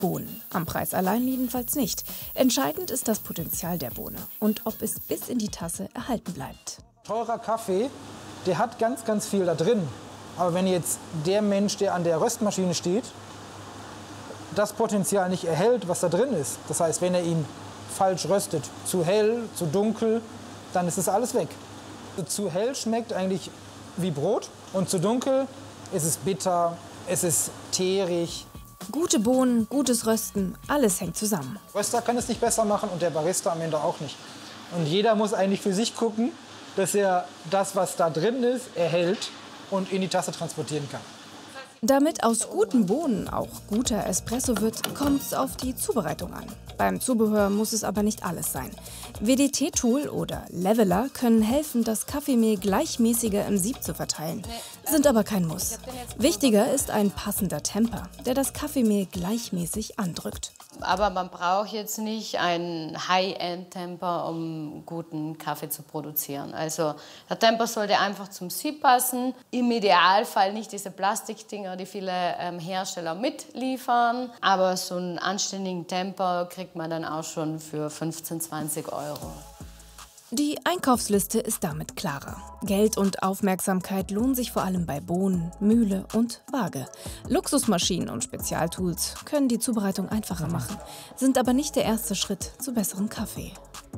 Bohnen. Am Preis allein jedenfalls nicht. Entscheidend ist das Potenzial der Bohne und ob es bis in die Tasse erhalten bleibt. Teurer Kaffee, der hat ganz, ganz viel da drin. Aber wenn jetzt der Mensch, der an der Röstmaschine steht, das Potenzial nicht erhält, was da drin ist, das heißt, wenn er ihn falsch röstet, zu hell, zu dunkel, dann ist es alles weg. Zu hell schmeckt eigentlich wie Brot und zu dunkel ist es bitter, es ist teerig. Gute Bohnen, gutes Rösten, alles hängt zusammen. Der Röster kann es nicht besser machen und der Barista am Ende auch nicht. Und jeder muss eigentlich für sich gucken, dass er das, was da drin ist, erhält und in die Tasse transportieren kann. Damit aus guten Bohnen auch guter Espresso wird, kommt es auf die Zubereitung an. Beim Zubehör muss es aber nicht alles sein. WDT-Tool oder Leveler können helfen, das Kaffeemehl gleichmäßiger im Sieb zu verteilen, sind aber kein Muss. Wichtiger ist ein passender Temper, der das Kaffeemehl gleichmäßig andrückt. Aber man braucht jetzt nicht einen High-End-Temper, um guten Kaffee zu produzieren. Also der Temper sollte einfach zum Sieb passen. Im Idealfall nicht diese Plastikdinger, die viele Hersteller mitliefern. Aber so einen anständigen Temper kriegt man dann auch schon für 15, 20 €. Die Einkaufsliste ist damit klarer. Geld und Aufmerksamkeit lohnen sich vor allem bei Bohnen, Mühle und Waage. Luxusmaschinen und Spezialtools können die Zubereitung einfacher machen, sind aber nicht der erste Schritt zu besserem Kaffee.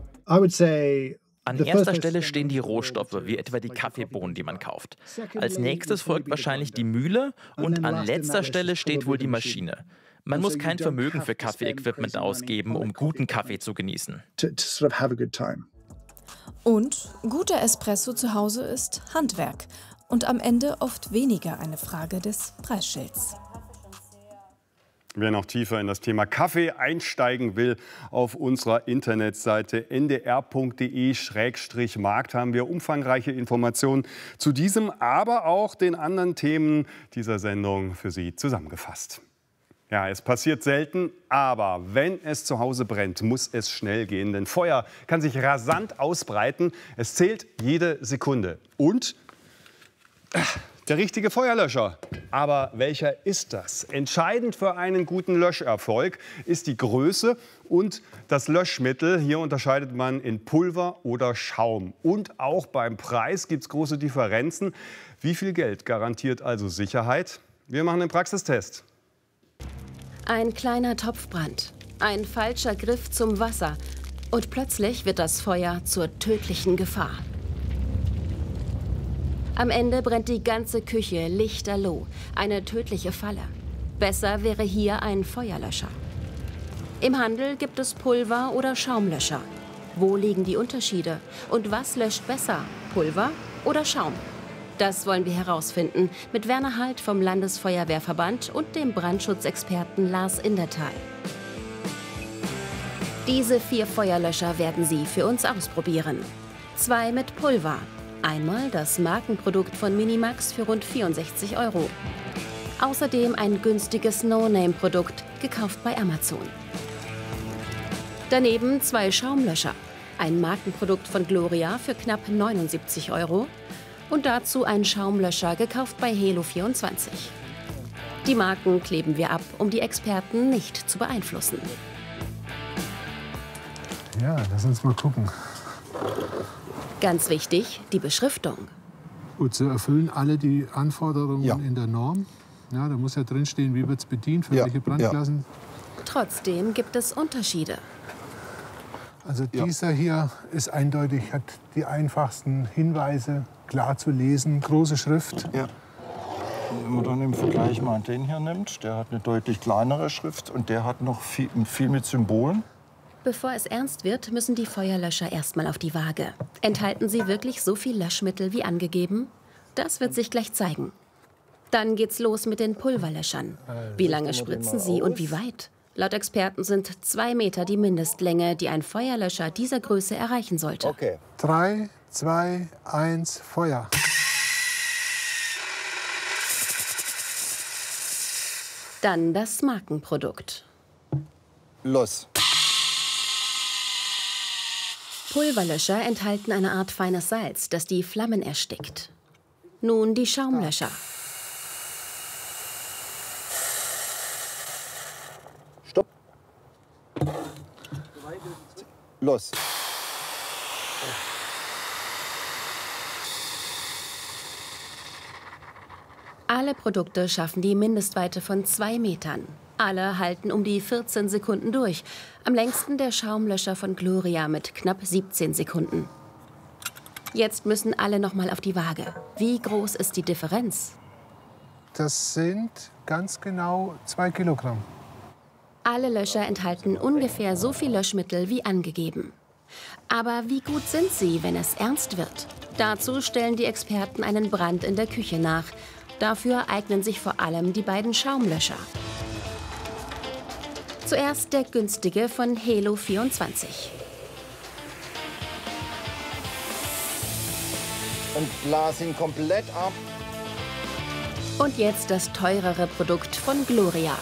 An erster Stelle stehen die Rohstoffe, wie etwa die Kaffeebohnen, die man kauft. Als nächstes folgt wahrscheinlich die Mühle und an letzter Stelle steht wohl die Maschine. Man muss kein Vermögen für Kaffee-Equipment ausgeben, um guten Kaffee zu genießen. Und guter Espresso zu Hause ist Handwerk und am Ende oft weniger eine Frage des Preisschilds. Wer noch tiefer in das Thema Kaffee einsteigen will, auf unserer Internetseite ndr.de/markt haben wir umfangreiche Informationen zu diesem, aber auch den anderen Themen dieser Sendung für Sie zusammengefasst. Ja, es passiert selten, aber wenn es zu Hause brennt, muss es schnell gehen. Denn Feuer kann sich rasant ausbreiten. Es zählt jede Sekunde. Und der richtige Feuerlöscher. Aber welcher ist das? Entscheidend für einen guten Löscherfolg ist die Größe und das Löschmittel. Hier unterscheidet man in Pulver oder Schaum. Und auch beim Preis gibt es große Differenzen. Wie viel Geld garantiert also Sicherheit? Wir machen den Praxistest. Ein kleiner Topfbrand, ein falscher Griff zum Wasser und plötzlich wird das Feuer zur tödlichen Gefahr. Am Ende brennt die ganze Küche lichterloh, eine tödliche Falle. Besser wäre hier ein Feuerlöscher. Im Handel gibt es Pulver- oder Schaumlöscher. Wo liegen die Unterschiede? Und was löscht besser, Pulver oder Schaum? Das wollen wir herausfinden mit Werner Halt vom Landesfeuerwehrverband und dem Brandschutzexperten Lars Indertal. Diese 4 Feuerlöscher werden Sie für uns ausprobieren. 2 mit Pulver. Einmal das Markenprodukt von Minimax für rund 64 €. Außerdem ein günstiges No-Name-Produkt, gekauft bei Amazon. Daneben 2 Schaumlöscher. Ein Markenprodukt von Gloria für knapp 79 € und dazu ein Schaumlöscher, gekauft bei Helo24. Die Marken kleben wir ab, um die Experten nicht zu beeinflussen. Ja, lass uns mal gucken. Ganz wichtig, die Beschriftung. Gut, so erfüllen alle die Anforderungen in der Norm. Ja, da muss ja drinstehen, wie wird es bedient, für welche Brandklassen. Trotzdem gibt es Unterschiede. Also dieser hier ist eindeutig, hat die einfachsten Hinweise, klar zu lesen, große Schrift. Ja. Wenn man dann im Vergleich mal den hier nimmt, der hat eine deutlich kleinere Schrift und der hat noch viel mit Symbolen. Bevor es ernst wird, müssen die Feuerlöscher erstmal auf die Waage. Enthalten sie wirklich so viel Löschmittel wie angegeben? Das wird sich gleich zeigen. Dann geht's los mit den Pulverlöschern. Wie lange spritzen sie und wie weit? Laut Experten sind 2 Meter die Mindestlänge, die ein Feuerlöscher dieser Größe erreichen sollte. Okay. 3, 2, 1, Feuer. Dann das Markenprodukt. Los. Pulverlöscher enthalten eine Art feines Salz, das die Flammen erstickt. Nun die Schaumlöscher. Los. Alle Produkte schaffen die Mindestweite von 2 Metern. Alle halten um die 14 Sekunden durch. Am längsten der Schaumlöscher von Gloria mit knapp 17 Sekunden. Jetzt müssen alle noch mal auf die Waage. Wie groß ist die Differenz? Das sind ganz genau 2 Kilogramm. Alle Löscher enthalten ungefähr so viel Löschmittel wie angegeben. Aber wie gut sind sie, wenn es ernst wird? Dazu stellen die Experten einen Brand in der Küche nach. Dafür eignen sich vor allem die beiden Schaumlöscher. Zuerst der günstige von Helo 24. Und blas ihn komplett ab. Und jetzt das teurere Produkt von Gloria.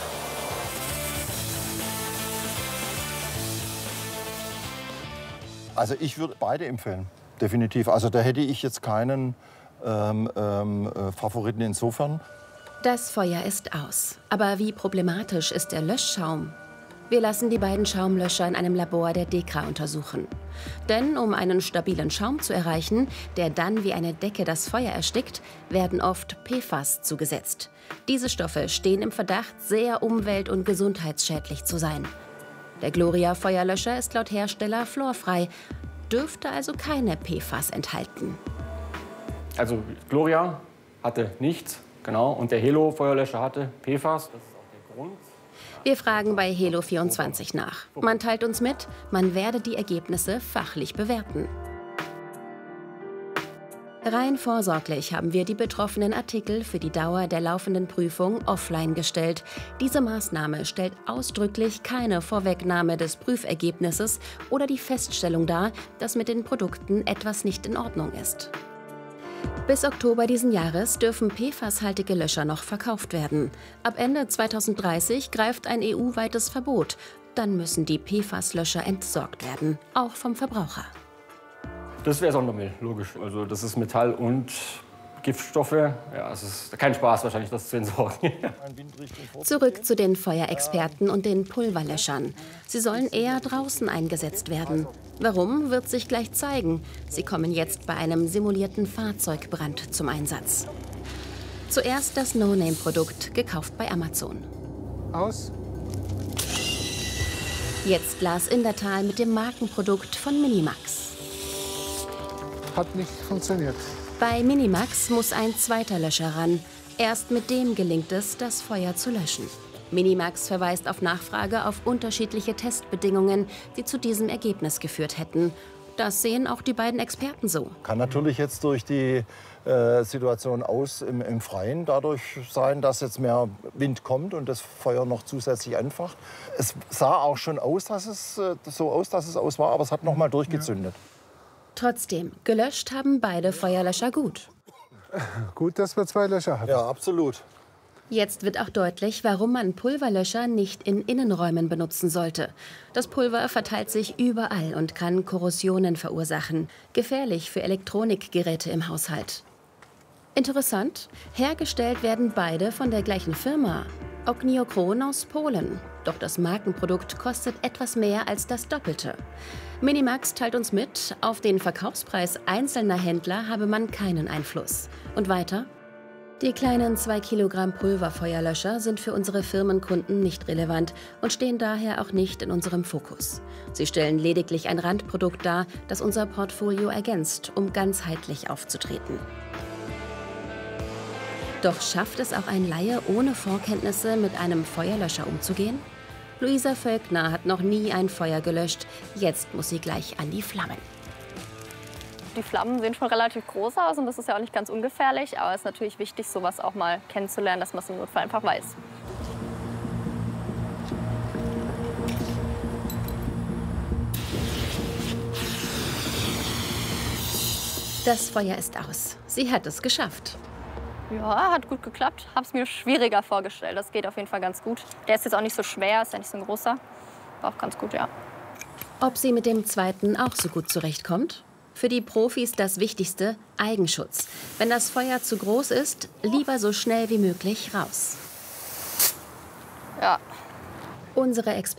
Also ich würde beide empfehlen, definitiv. Also da hätte ich jetzt keinen Favoriten insofern. Das Feuer ist aus. Aber wie problematisch ist der Löschschaum? Wir lassen die beiden Schaumlöscher in einem Labor der DEKRA untersuchen. Denn um einen stabilen Schaum zu erreichen, der dann wie eine Decke das Feuer erstickt, werden oft PFAS zugesetzt. Diese Stoffe stehen im Verdacht, sehr umwelt- und gesundheitsschädlich zu sein. Der Gloria-Feuerlöscher ist laut Hersteller fluorfrei, dürfte also keine PFAS enthalten. Also Gloria hatte nichts, genau, und der Helo-Feuerlöscher hatte PFAS. Das ist auch der Grund. Wir fragen bei Helo 24 nach. Man teilt uns mit, man werde die Ergebnisse fachlich bewerten. Rein vorsorglich haben wir die betroffenen Artikel für die Dauer der laufenden Prüfung offline gestellt. Diese Maßnahme stellt ausdrücklich keine Vorwegnahme des Prüfergebnisses oder die Feststellung dar, dass mit den Produkten etwas nicht in Ordnung ist. Bis Oktober diesen Jahres dürfen PFAS-haltige Löscher noch verkauft werden. Ab Ende 2030 greift ein EU-weites Verbot. Dann müssen die PFAS-Löscher entsorgt werden, auch vom Verbraucher. Das wäre Sondermüll, logisch. Also das ist Metall und Giftstoffe. Ja, es ist kein Spaß wahrscheinlich, das zu entsorgen. Zurück zu den Feuerexperten und den Pulverlöschern. Sie sollen eher draußen eingesetzt werden. Warum, wird sich gleich zeigen. Sie kommen jetzt bei einem simulierten Fahrzeugbrand zum Einsatz. Zuerst das No-Name-Produkt, gekauft bei Amazon. Aus. Jetzt Lars Indertal mit dem Markenprodukt von Minimax. Hat nicht funktioniert. Bei Minimax muss ein zweiter Löscher ran. Erst mit dem gelingt es, das Feuer zu löschen. Minimax verweist auf Nachfrage auf unterschiedliche Testbedingungen, die zu diesem Ergebnis geführt hätten. Das sehen auch die beiden Experten so. Kann natürlich jetzt durch die Situation im Freien dadurch sein, dass jetzt mehr Wind kommt und das Feuer noch zusätzlich anfacht. Es sah auch schon aus, dass es aus war, aber es hat noch mal durchgezündet. Trotzdem, gelöscht haben beide Feuerlöscher gut. Gut, dass wir 2 Löscher hatten. Ja, absolut. Jetzt wird auch deutlich, warum man Pulverlöscher nicht in Innenräumen benutzen sollte. Das Pulver verteilt sich überall und kann Korrosionen verursachen. Gefährlich für Elektronikgeräte im Haushalt. Interessant, hergestellt werden beide von der gleichen Firma. Ogniochron aus Polen. Doch das Markenprodukt kostet etwas mehr als das Doppelte. Minimax teilt uns mit, auf den Verkaufspreis einzelner Händler habe man keinen Einfluss. Und weiter? Die kleinen 2 Kilogramm Pulverfeuerlöscher sind für unsere Firmenkunden nicht relevant und stehen daher auch nicht in unserem Fokus. Sie stellen lediglich ein Randprodukt dar, das unser Portfolio ergänzt, um ganzheitlich aufzutreten. Doch schafft es auch ein Laie ohne Vorkenntnisse, mit einem Feuerlöscher umzugehen? Luisa Völkner hat noch nie ein Feuer gelöscht. Jetzt muss sie gleich an die Flammen. Die Flammen sehen schon relativ groß aus und das ist ja auch nicht ganz ungefährlich. Aber es ist natürlich wichtig, sowas auch mal kennenzulernen, dass man es im Notfall einfach weiß. Das Feuer ist aus. Sie hat es geschafft. Ja, hat gut geklappt. Habe es mir schwieriger vorgestellt. Das geht auf jeden Fall ganz gut. Der ist jetzt auch nicht so schwer, ist ja nicht so ein großer. War auch ganz gut, ja. Ob sie mit dem zweiten auch so gut zurechtkommt? Für die Profis das Wichtigste, Eigenschutz. Wenn das Feuer zu groß ist, lieber so schnell wie möglich raus. Ja. Unsere Experten